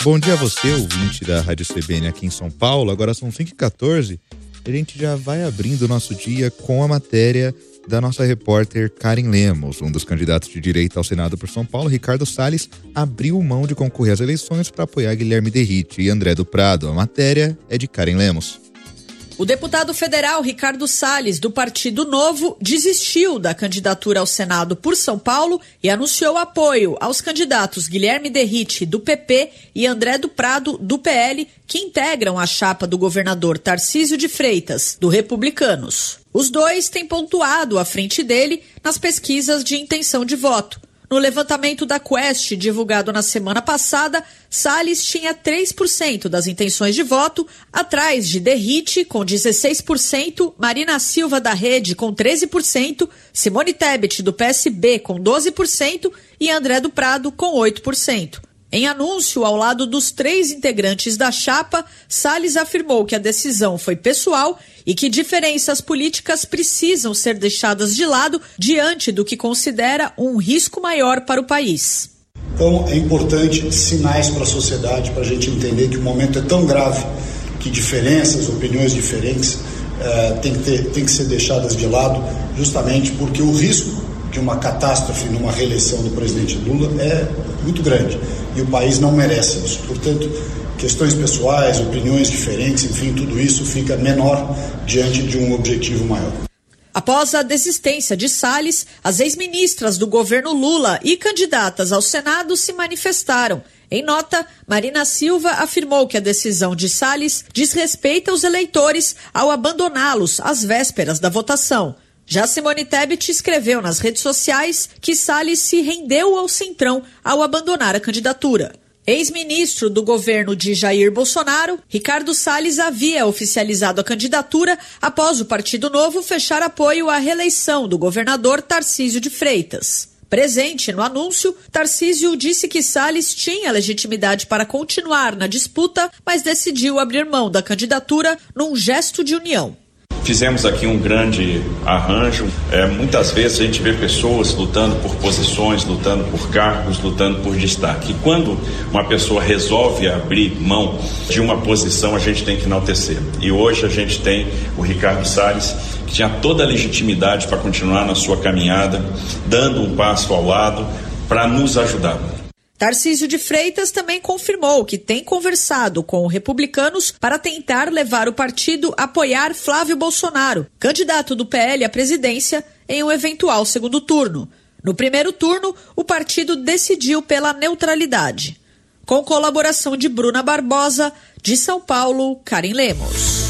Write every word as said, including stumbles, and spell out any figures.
Bom dia a você, ouvinte da Rádio C B N aqui em São Paulo. Agora são cinco e quatorze. A gente já vai abrindo o nosso dia com a matéria da nossa repórter Karen Lemos. Um dos candidatos de direita ao Senado por São Paulo, Ricardo Salles, abriu mão de concorrer às eleições para apoiar Guilherme Derrite e André do Prado. A matéria é de Karen Lemos. O deputado federal Ricardo Salles, do Partido Novo, desistiu da candidatura ao Senado por São Paulo e anunciou apoio aos candidatos Guilherme Derrite, do P P, e André do Prado, do P L, que integram a chapa do governador Tarcísio de Freitas, do Republicanos. Os dois têm pontuado à frente dele nas pesquisas de intenção de voto. No levantamento da Quest, divulgado na semana passada, Salles tinha três por cento das intenções de voto, atrás de Derrite, com dezesseis por cento, Marina Silva, da Rede, com treze por cento, Simone Tebet, do P S B, com doze por cento e André do Prado, com oito por cento. Em anúncio, ao lado dos três integrantes da chapa, Salles afirmou que a decisão foi pessoal e que diferenças políticas precisam ser deixadas de lado diante do que considera um risco maior para o país. Então é importante sinais para a sociedade, para a gente entender que o momento é tão grave que diferenças, opiniões diferentes uh, tem que ter, tem que ser deixadas de lado, justamente porque o risco de uma catástrofe numa reeleição do presidente Lula é muito grande e o país não merece isso. Portanto, questões pessoais, opiniões diferentes, enfim, tudo isso fica menor diante de um objetivo maior. Após a desistência de Salles, as ex-ministras do governo Lula e candidatas ao Senado se manifestaram. Em nota, Marina Silva afirmou que a decisão de Salles desrespeita os eleitores ao abandoná-los às vésperas da votação. Já Simone Tebet escreveu nas redes sociais que Salles se rendeu ao Centrão ao abandonar a candidatura. Ex-ministro do governo de Jair Bolsonaro, Ricardo Salles havia oficializado a candidatura após o Partido Novo fechar apoio à reeleição do governador Tarcísio de Freitas. Presente no anúncio, Tarcísio disse que Salles tinha legitimidade para continuar na disputa, mas decidiu abrir mão da candidatura num gesto de união. Fizemos aqui um grande arranjo. É, muitas vezes a gente vê pessoas lutando por posições, lutando por cargos, lutando por destaque. E quando uma pessoa resolve abrir mão de uma posição, a gente tem que enaltecer. E hoje a gente tem o Ricardo Salles, que tinha toda a legitimidade para continuar na sua caminhada, dando um passo ao lado para nos ajudar. Tarcísio de Freitas também confirmou que tem conversado com republicanos para tentar levar o partido a apoiar Flávio Bolsonaro, candidato do P L à presidência, em um eventual segundo turno. No primeiro turno, o partido decidiu pela neutralidade. Com colaboração de Bruna Barbosa, de São Paulo, Karen Lemos.